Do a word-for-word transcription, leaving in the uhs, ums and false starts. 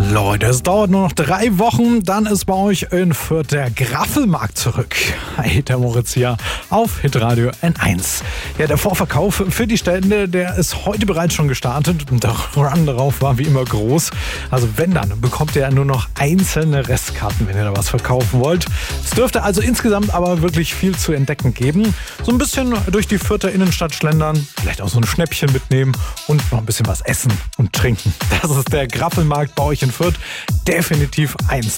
Leute, es dauert nur noch drei Wochen, dann ist bei euch in Fürth der Graffelmarkt zurück. Hey, der Moritz hier auf Hitradio N eins. Ja, der Vorverkauf für die Stände, der ist heute bereits schon gestartet und der Run darauf war wie immer groß. Also wenn, dann bekommt ihr nur noch einzelne Restkarten, wenn ihr da was verkaufen wollt. Es dürfte also insgesamt aber wirklich viel zu entdecken geben. So ein bisschen durch die Fürther Innenstadt schlendern, vielleicht auch so ein Schnäppchen mitnehmen und noch ein bisschen was essen und trinken. Das ist der Graffelmarkt bei euch in Fürth. Definitiv eins